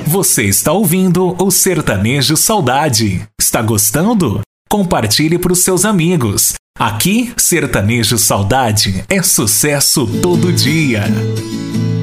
Você está ouvindo o Sertanejo Saudade. Está gostando? Compartilhe para os seus amigos. Aqui, Sertanejo Saudade é sucesso todo dia.